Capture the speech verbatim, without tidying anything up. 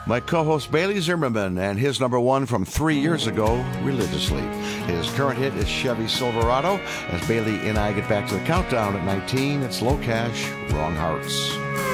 My co-host Bailey Zimmerman and his number one from three years ago, Religiously. His current hit is Chevy Silverado. As Bailey and I get back to the countdown at nineteen, it's Low Cash, Wrong Hearts.